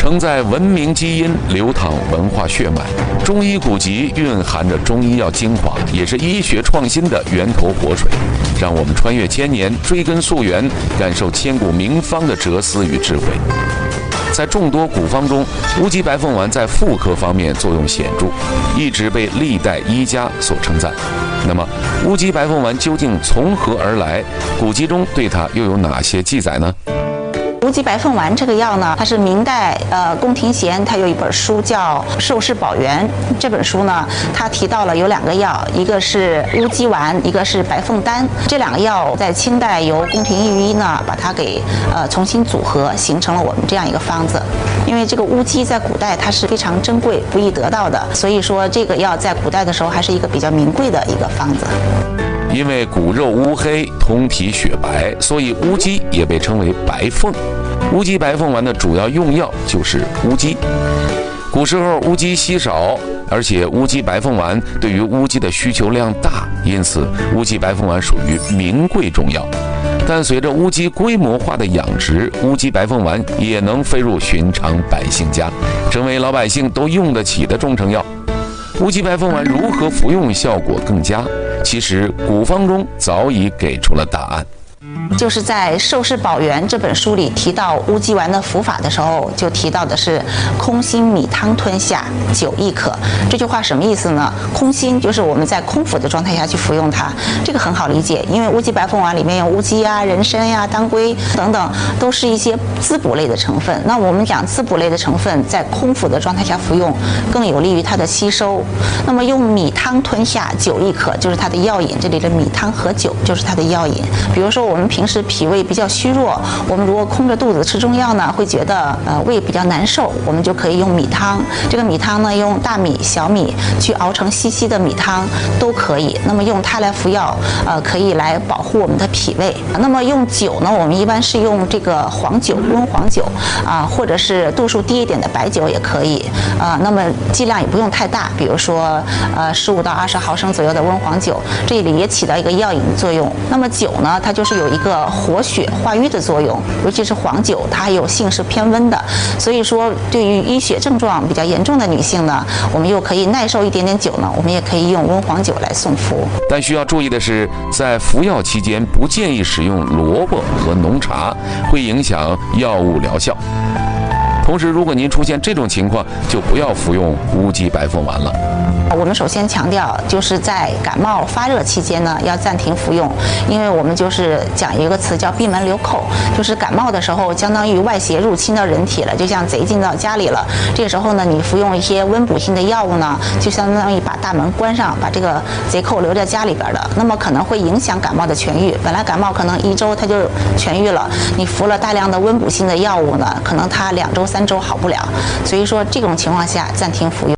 承载文明基因，流淌文化血脉。中医古籍蕴含着中医药精华，也是医学创新的源头活水。让我们穿越千年，追根溯源，感受千古名方的哲思与智慧。在众多古方中，乌鸡白凤丸在妇科方面作用显著，一直被历代医家所称赞。那么，乌鸡白凤丸究竟从何而来？古籍中对它又有哪些记载呢？ 乌鸡白凤丸这个药呢，它是明代宫廷贤他有一本书叫《寿世宝源》。这本书呢，他提到了有2个药，一个是乌鸡丸，一个是白凤丹。这2个药在清代由宫廷御医呢把它给重新组合，形成了我们这样一个方子。因为这个乌鸡在古代它是非常珍贵、不易得到的，所以说这个药在古代的时候还是一个比较名贵的一个方子。 因为骨肉乌黑，通体雪白，所以乌鸡也被称为白凤。乌鸡白凤丸的主要用药就是乌鸡。古时候乌鸡稀少，而且乌鸡白凤丸对于乌鸡的需求量大，因此乌鸡白凤丸属于名贵中药。但随着乌鸡规模化的养殖，乌鸡白凤丸也能飞入寻常百姓家，成为老百姓都用得起的中成药。乌鸡白凤丸如何服用效果更佳？其实古方中早已给出了答案。 就是在《寿世宝源》这本书里提到乌鸡丸的服法的时候，就提到的是空心米汤吞下，9亦可。这句话什么意思呢？空心就是我们在空腹的状态下去服用它，这个很好理解，因为乌鸡白凤丸里面有乌鸡呀、人参呀、当归等等，都是一些滋补类的成分。那我们讲滋补类的成分在空腹的状态下服用，更有利于它的吸收。那么用米汤吞下，9亦可，就是它的药引。这里的米汤和酒就是它的药引。比如说我们平时脾胃比较虚弱，我们如果空着肚子吃中药呢，会觉得胃比较难受，我们就可以用米汤。这个米汤呢，用大米、小米去熬成稀稀的米汤都可以。那么用它来服药，可以来保护我们的脾胃。那么用酒呢，我们一般是用这个黄酒、温黄酒或者是度数低一点的白酒也可以那么剂量也不用太大，比如说15到20毫升左右的温黄酒，这里也起到一个药引的作用。那么酒呢，它就是有一个活血化瘀的作用，尤其是黄酒，它还有性是偏温的，所以说对于淤血症状比较严重的女性呢，我们又可以耐受一点点酒呢，我们也可以用温黄酒来送服。 但需要注意的是，在服药期间不建议使用萝卜和浓茶，会影响药物疗效。同时，如果您出现这种情况，就不要服用乌鸡白凤丸了。 我们首先强调，就是在感冒发热期间呢，要暂停服用，因为我们就是讲一个词叫闭门留寇，就是感冒的时候，相当于外邪入侵到人体了，就像贼进到家里了。这个时候呢，你服用一些温补性的药物呢，就相当于把大门关上，把这个贼寇留在家里边的，那么可能会影响感冒的痊愈。本来感冒可能1周它就痊愈了，你服了大量的温补性的药物呢，可能它2周3周好不了，所以说这种情况下暂停服用。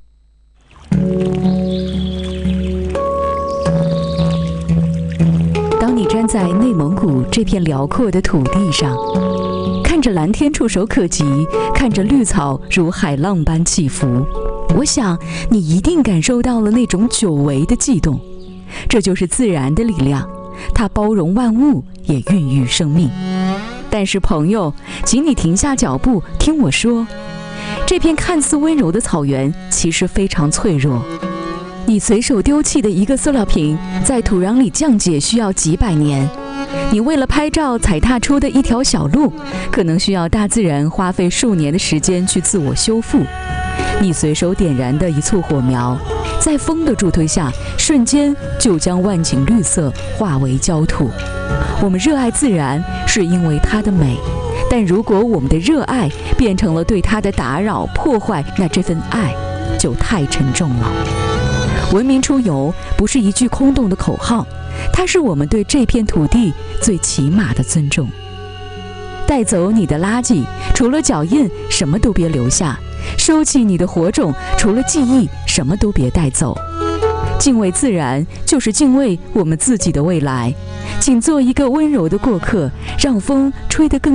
当你站在内蒙古这片辽阔的土地上，看着蓝天触手可及，看着绿草如海浪般起伏，我想你一定感受到了那种久违的悸动。这就是自然的力量，它包容万物，也孕育生命。但是朋友，请你停下脚步，听我说，这片看似温柔的草原其实非常脆弱。你随手丢弃的一个塑料瓶，在土壤里降解需要几百年。你为了拍照踩踏出的一条小路，可能需要大自然花费数年的时间去自我修复。你随手点燃的一簇火苗，在风的助推下，瞬间就将万顷绿色化为焦土。我们热爱自然，是因为它的美，但如果我们的热爱变成了对它的打扰、破坏，那这份爱就太沉重了。文明出游不是一句空洞的口号，它是我们对这片土地最起码的尊重。带走你的垃圾，除了脚印，什么都别留下；收起你的火种，除了记忆，什么都别带走。敬畏自然，就是敬畏我们自己的未来。请做一个温柔的过客，让风吹得更